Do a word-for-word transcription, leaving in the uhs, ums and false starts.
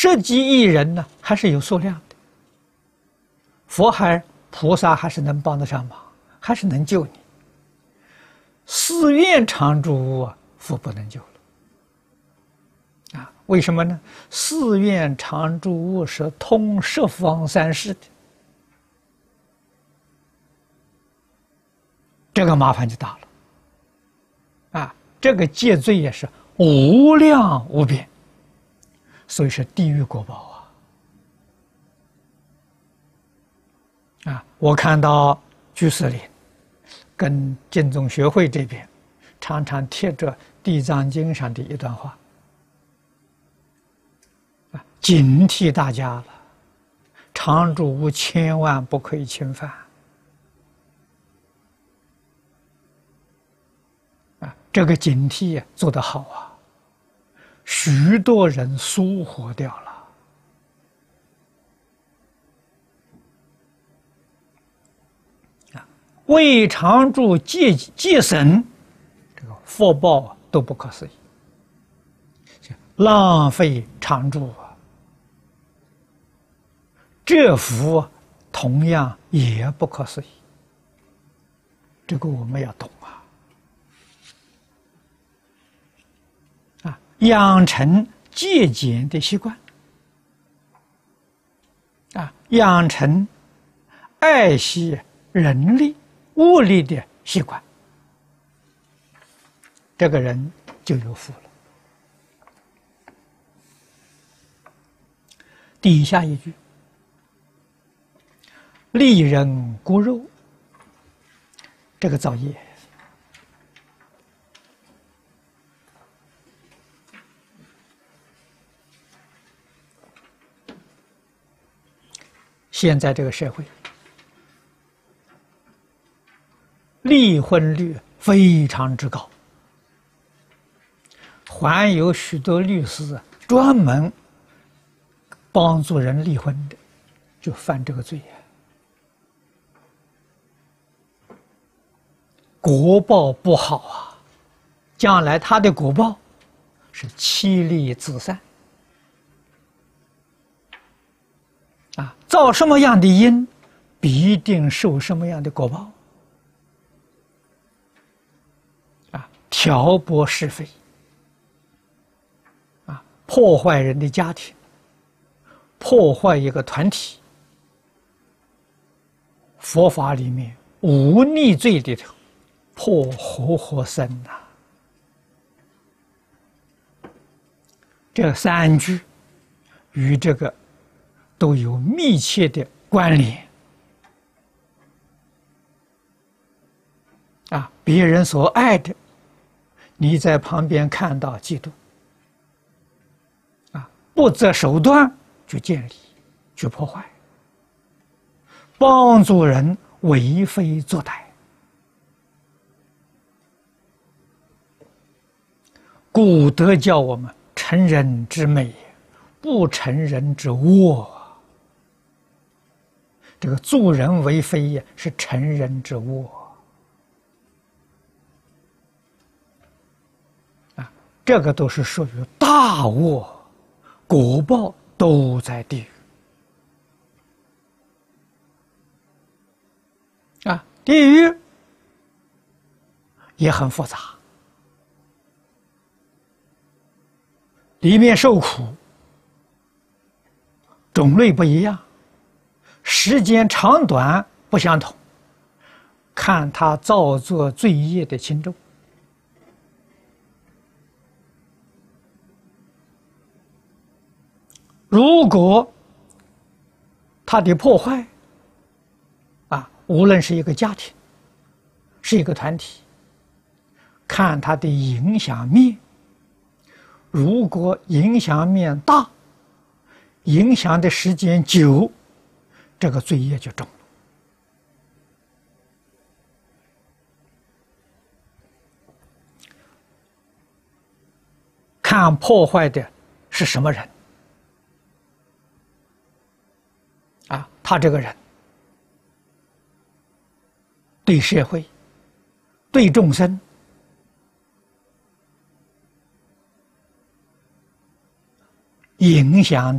十几亿人呢，还是有数量的。佛还菩萨还是能帮得上忙，还是能救你。寺院常住屋啊，佛不能救了。啊，为什么呢？寺院常住屋是通十方三世的，这个麻烦就大了。啊，这个戒罪也是无量无边，所以是地狱果报啊！啊，我看到居士林跟净宗学会这边常常贴着《地藏经》上的一段话，啊，警惕大家了，常住屋千万不可以侵犯。啊，这个警惕做得好啊，许多人疏忽掉了。啊，未常住戒戒神，这个福报都不可思议，浪费常住啊，这福同样也不可思议。这个我们要懂啊。啊，养成节俭的习惯，啊，养成爱惜人力物力的习惯，这个人就有福了。底下一句，利人骨肉，这个造业。现在这个社会，离婚率非常之高，还有许多律师专门帮助人离婚的，就犯这个罪啊！果报不好啊，将来他的果报是妻离子散。啊，造什么样的因，必定受什么样的果报。啊，挑拨是非，啊，破坏人的家庭，破坏一个团体。佛法里面无逆罪里头，破活活生呐、啊。这三句与这个都有密切的关联。啊，别人所爱的，你在旁边看到嫉妒，啊，不择手段去建立，去破坏，帮助人为非作歹，故得教我们成人之美，不成人之恶。这个助人为非也是成人之恶啊，这个都是属于大恶，果报都在地狱啊。地狱也很复杂，里面受苦种类不一样，时间长短不相同，看他造作罪业的轻重。如果他的破坏啊，无论是一个家庭，是一个团体，看他的影响面，如果影响面大，影响的时间久，这个罪业就重了。看破坏的是什么人啊？他这个人对社会、对众生影响